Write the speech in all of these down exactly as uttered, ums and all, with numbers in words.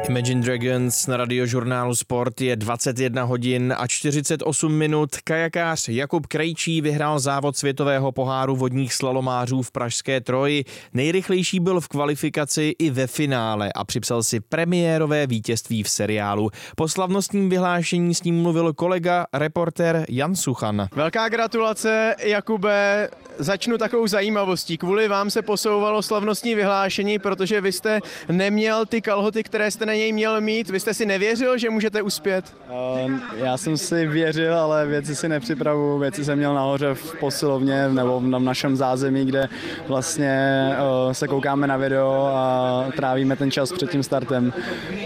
Imagine Dragons na Radiožurnálu Sport. Je dvacet jedna hodin a čtyřicet osm minut. Kajakář Jakub Krejčí vyhrál závod světového poháru vodních slalomářů v pražské Troji. Nejrychlejší byl v kvalifikaci i ve finále a připsal si premiérové vítězství v seriálu. Po slavnostním vyhlášení s ním mluvil kolega, reportér Jan Suchan. Velká gratulace, Jakube. Začnu takovou zajímavostí. Kvůli vám se posouvalo slavnostní vyhlášení, protože vy jste neměl ty kalhoty, které jste na něj měl mít. Vy jste si nevěřil, že můžete uspět? Uh, já jsem si věřil, ale věci si nepřipravuju. Věci jsem měl nahoře v posilovně nebo v našem zázemí, kde vlastně uh, se koukáme na video a trávíme ten čas před tím startem.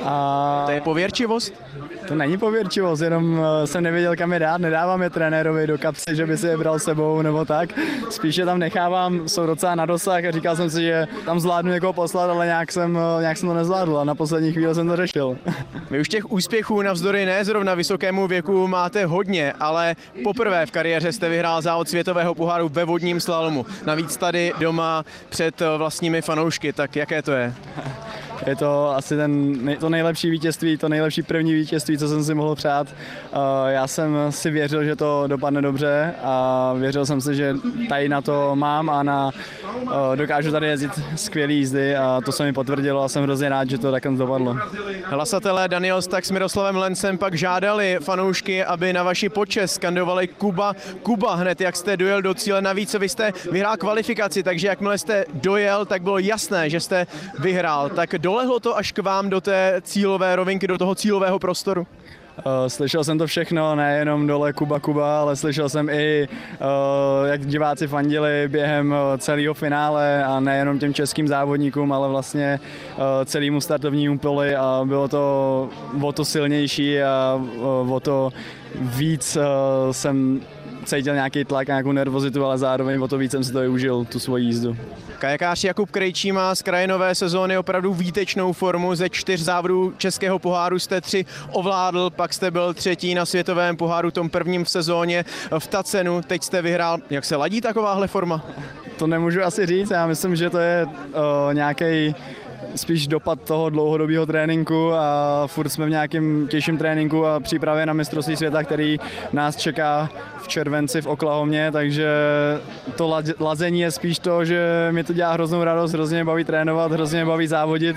A to je pověrčivost? To není pověrčivost, jenom jsem nevěděl, kam je dát. Nedávám je trenérovi do kapsy, že by si je bral sebou nebo tak. Spíše tam nechávám, jsou docela na dosah a říkal jsem si, že tam zvládnu někoho poslat, ale nějak jsem, nějak jsem to nezvládl a na poslední chvíli jsem to řešil. Vy už těch úspěchů navzdory ne zrovna vysokému věku máte hodně, ale poprvé v kariéře jste vyhrál závod světového poháru ve vodním slalomu. Navíc tady doma před vlastními fanoušky, tak jaké to je? Je to asi ten, to nejlepší vítězství, to nejlepší první vítězství, co jsem si mohl přát. Já jsem si věřil, že to dopadne dobře a věřil jsem si, že tady na to mám a na, dokážu tady jezdit skvělý jízdy a to se mi potvrdilo a jsem hrozně rád, že to takhle dopadlo. Hlasatelé Daniel Stak s Miroslavem Lencem pak žádali fanoušky, aby na vaši počest skandovali Kuba, Kuba hned, jak jste dojel do cíle. Navíc vy jste vyhrál kvalifikaci, takže jakmile jste dojel, tak bylo jasné, že jste vyhrál. Tak dolehlo to až k vám do té cílové rovinky, do toho cílového prostoru? Slyšel jsem to všechno, nejenom dole Kuba Kuba, ale slyšel jsem i, jak diváci fandili během celého finále a nejenom těm českým závodníkům, ale vlastně celému startovnímu poli a bylo to o to silnější a o to víc jsem cítil nějaký tlak, nějakou nervozitu, ale zároveň o to víc jsem si to užil, tu svoji jízdu. Kajakář Jakub Krejčí má z kraje nové sezóny opravdu výtečnou formu. Ze čtyř závodů českého poháru jste tři ovládl, pak jste byl třetí na světovém poháru, tom prvním v sezóně v Tacenu, teď jste vyhrál. Jak se ladí takováhle forma? To nemůžu asi říct, já myslím, že to je uh, nějaký spíš dopad toho dlouhodobého tréninku a furt jsme v nějakém těžším tréninku a přípravě na mistrovství světa, který nás čeká v červenci v Oklahomě, takže to lazení je spíš to, že mi to dělá hroznou radost, hrozně baví trénovat, hrozně baví závodit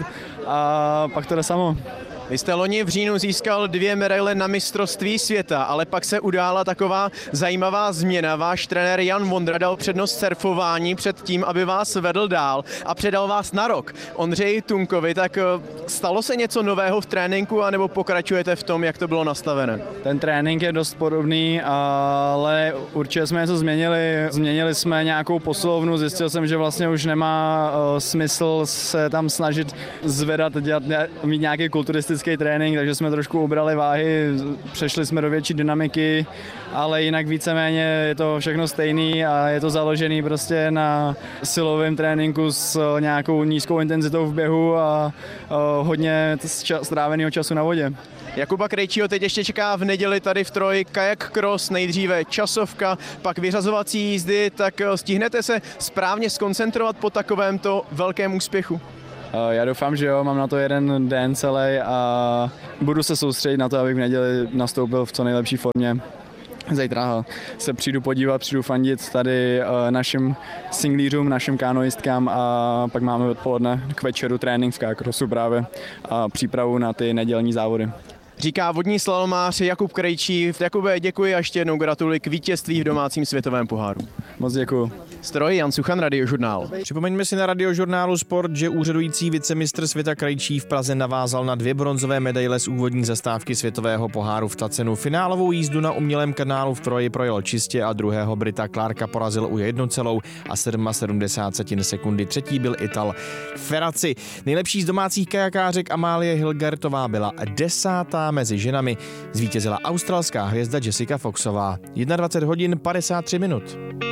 a pak to jde samo. Vy jste loni v říjnu získal dvě medaile na mistrovství světa, ale pak se udála taková zajímavá změna. Váš trenér Jan Vondra dal přednost surfování před tím, aby vás vedl dál a předal vás na rok Ondřeji Tunkovi. Tak stalo se něco nového v tréninku, anebo pokračujete v tom, jak to bylo nastavené? Ten trénink je dost podobný, ale určitě jsme něco změnili. Změnili jsme nějakou posilovnu, zjistil jsem, že vlastně už nemá smysl se tam snažit zvedat, dělat, mít nějaký kulturistický trénink, takže jsme trošku ubrali váhy, přešli jsme do větší dynamiky, ale jinak víceméně je to všechno stejný a je to založený prostě na silovém tréninku s nějakou nízkou intenzitou v běhu a hodně stráveného času na vodě. Jakuba Krejčího teď ještě čeká v neděli tady v Troji kajak cross, nejdříve časovka, pak vyřazovací jízdy, tak stihnete se správně skoncentrovat po takovémto velkém úspěchu? Já doufám, že jo, mám na to jeden den celý a budu se soustředit na to, abych v neděli nastoupil v co nejlepší formě. Zítra se přijdu podívat, přijdu fandit tady našim singlířům, našim kanoistkám a pak máme odpoledne k večeru trénink v kajak-crossu právě a přípravu na ty nedělní závody. Říká vodní slalomář Jakub Krejčí. Jakube, děkuji a ještě jednou gratuluji k vítězství v domácím světovém poháru. Moc děkuji. Stroj Jan Suchan, Radiožurnál. Připomeňme si na Radiožurnálu Sport, že úřadující vicemistr světa Krejčí v Praze navázal na dvě bronzové medaile z úvodní zastávky světového poháru v Tacenu. Finálovou jízdu na umělém kanálu v Troji projel čistě a druhého Brita Clarka porazil u jednu celou a sedmdesát sedm sekundy. Třetí byl Ital Ferracci. Nejlepší z domácích kajakářek Amálie Hilgertová byla desátá mezi ženami. Zvítězila australská hvězda Jessica Foxová. dvacet jedna hodin padesát tři minut.